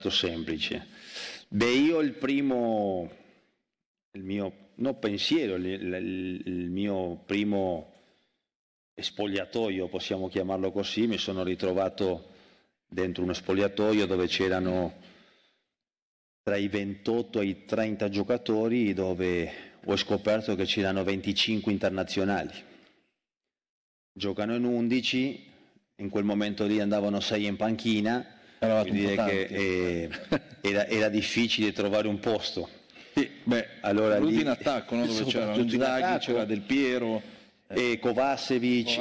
semplice. Beh, io il mio, no pensiero, il mio primo spogliatoio, possiamo chiamarlo così, mi sono ritrovato dentro uno spogliatoio dove c'erano tra i 28 e i 30 giocatori, dove ho scoperto che c'erano 25 internazionali. Giocano in 11, in quel momento lì andavano 6 in panchina, vuol dire che era difficile trovare un posto. Sì, beh, allora lì lì in attacco, no? Dove c'era Inzaghi, c'era Del Piero, Kovacevic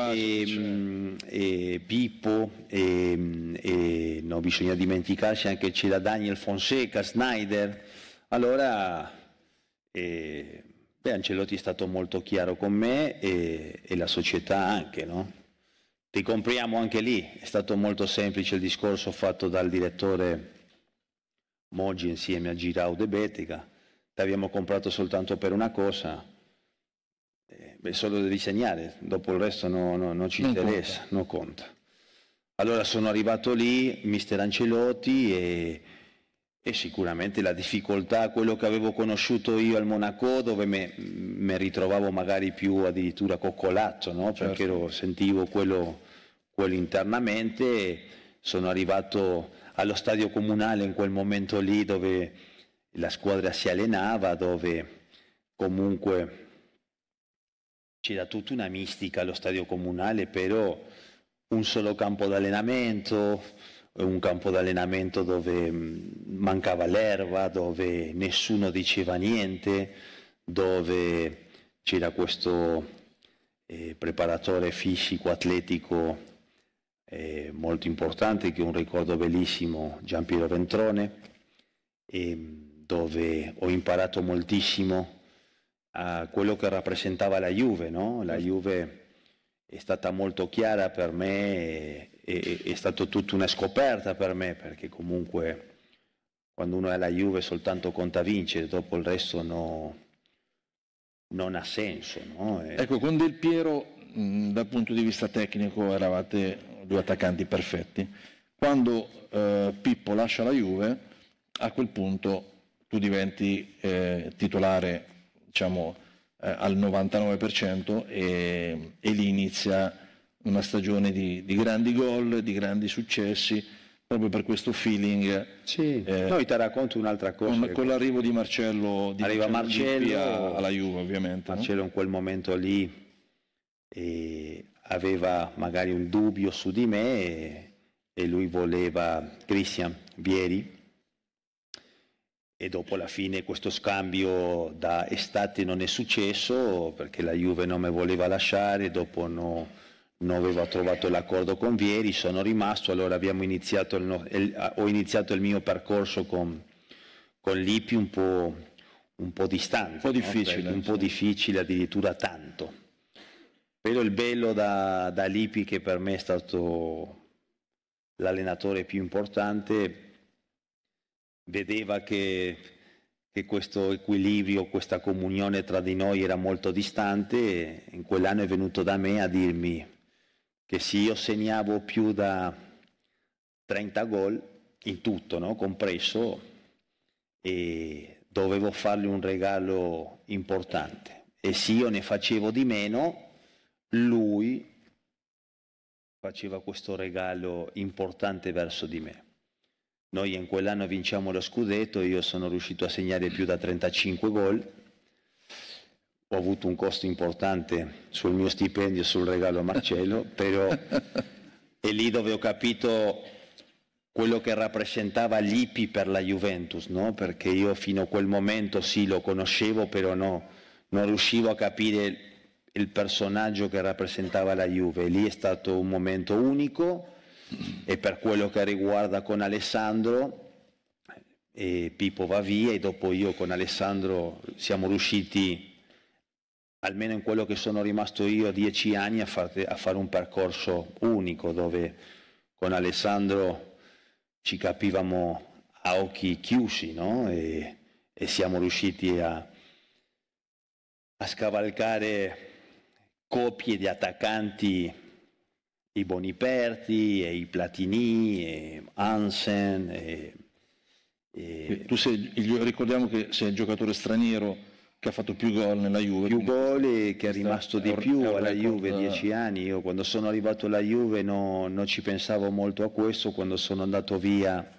e Pippo, no, bisogna dimenticarci anche c'era Daniel Fonseca, Snyder. Allora Ancelotti è stato molto chiaro con me e la società anche, no? Ricompriamo anche lì, è stato molto semplice il discorso fatto dal direttore Moggi insieme a Giraud e Bettega. L'abbiamo comprato soltanto per una cosa, solo devi segnare, dopo il resto non ci interessa, non conta. Allora sono arrivato lì, mister Ancelotti, e sicuramente la difficoltà, quello che avevo conosciuto io al Monaco, dove mi ritrovavo magari più addirittura coccolato, no? Perché sentivo quello internamente. Sono arrivato allo stadio comunale in quel momento lì, dove la squadra si allenava, dove comunque c'era tutta una mistica allo stadio comunale, però un solo campo d'allenamento, un campo d'allenamento dove mancava l'erba, dove nessuno diceva niente, dove c'era questo preparatore fisico atletico molto importante, che è un ricordo bellissimo, Giampiero Ventrone, dove ho imparato moltissimo a quello che rappresentava la Juve, no? La Juve è stata molto chiara per me, è stata tutta una scoperta per me, perché comunque quando uno è alla Juve soltanto conta vincere, dopo il resto non ha senso, no? Ecco, con Del Piero dal punto di vista tecnico eravate due attaccanti perfetti. Quando Pippo lascia la Juve, a quel punto tu diventi titolare, diciamo, al 99% e lì inizia una stagione di grandi gol, di grandi successi, proprio per questo feeling. Sì, noi ti racconto un'altra cosa. Con l'arrivo di Marcello, arriva Marcello alla Juve, ovviamente. Marcello, no? In quel momento lì aveva magari un dubbio su di me e lui voleva Christian Vieri, e dopo la fine questo scambio da estate non è successo perché la Juve non mi voleva lasciare, dopo non aveva trovato l'accordo con Vieri, sono rimasto, allora abbiamo iniziato ho iniziato il mio percorso con Lippi un po' distante, un po' difficile, no? Un po' difficile, addirittura tanto. Però il bello da Lippi, che per me è stato l'allenatore più importante, vedeva che questo equilibrio, questa comunione tra di noi era molto distante, e in quell'anno è venuto da me a dirmi che se io segnavo più da 30 gol in tutto, no? Compreso, e dovevo fargli un regalo importante, e se io ne facevo di meno, lui faceva questo regalo importante verso di me. Noi in quell'anno vinciamo lo scudetto, io sono riuscito a segnare più da 35 gol, ho avuto un costo importante sul mio stipendio, sul regalo a Marcello, però è lì dove ho capito quello che rappresentava Lippi per la Juventus, no? Perché io fino a quel momento sì, lo conoscevo, però non riuscivo a capire il personaggio che rappresentava la Juve. Lì è stato un momento unico, e per quello che riguarda con Alessandro, Pippo va via e dopo io con Alessandro siamo riusciti, almeno in quello che sono rimasto io, 10 anni a fare un percorso unico, dove con Alessandro ci capivamo a occhi chiusi, no? E siamo riusciti a scavalcare coppie di attaccanti, i Boniperti, e i Platini, e Hansen, Ricordiamo che sei il giocatore straniero che ha fatto più gol nella Juve. Più gol e che è rimasto di più alla Juve, 10 anni. Io quando sono arrivato alla Juve non ci pensavo molto a questo, quando sono andato via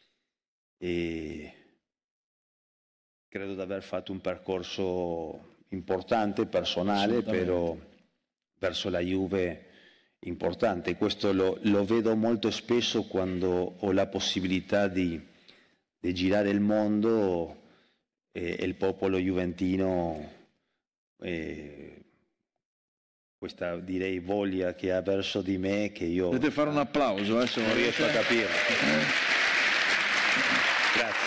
e credo di aver fatto un percorso importante, personale, però verso la Juve importante. Questo lo vedo molto spesso quando ho la possibilità di girare il mondo e il popolo juventino, questa direi voglia che ha verso di me che io potete fare un applauso, non riesco a capire. Grazie.